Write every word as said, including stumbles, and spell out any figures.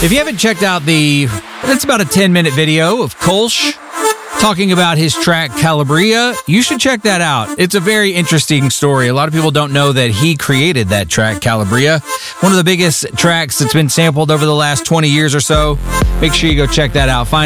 If you haven't checked out the, it's about a ten minute video of Kolsch talking about his track Calabria, you should check that out. It's a very interesting story. A lot of people don't know that he created that track, Calabria. One of the biggest tracks that's been sampled over the last twenty years or so. Make sure you go check that out. Find